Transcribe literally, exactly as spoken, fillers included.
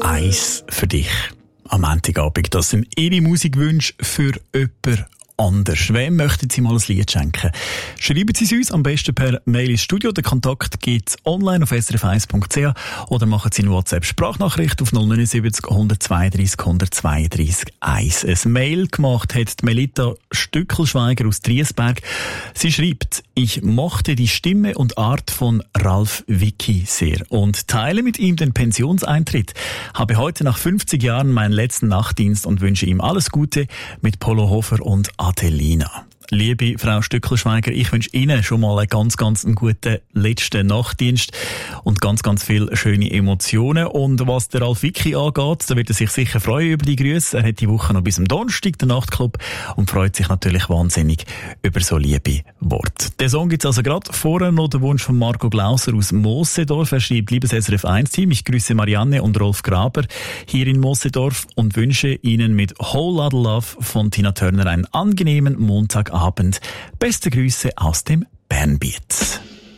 Eis für dich am Montagabend. Das sind Ihre Musikwünsche für jemanden anders. Wem möchten Sie mal ein Lied schenken? Schreiben Sie es uns am besten per Mail ins Studio. Den Kontakt gibt es online auf s r f eins punkt c h oder machen Sie eine WhatsApp-Sprachnachricht auf null neun sieben null eins zwei drei null eins zwei drei eins. Ein Mail gemacht hat die Melita Stückelschweiger aus Triesberg. Sie schreibt: Ich mochte die Stimme und Art von Ralf Vicki sehr und teile mit ihm den Pensionseintritt. Habe heute nach fünfzig Jahren meinen letzten Nachtdienst und wünsche ihm alles Gute mit Polo Hofer und Adelina. Liebe Frau Stückelschweiger, ich wünsche Ihnen schon mal einen ganz, ganz einen guten letzten Nachtdienst und ganz, ganz viele schöne Emotionen. Und was der Ralf Vicki angeht, da wird er sich sicher freuen über die Grüße. Er hat die Woche noch bis am Donnerstag den Nachtclub und freut sich natürlich wahnsinnig über so liebe Worte. Den Song gibt es also gerade. Vorher noch der Wunsch von Marco Glauser aus Moosseedorf. Er schreibt: Liebes S R F eins Team, ich grüße Marianne und Rolf Graber hier in Moosseedorf und wünsche Ihnen mit Whole Lotta Love von Tina Turner einen angenehmen Montagabend. Beste Grüße aus dem Bernbiet.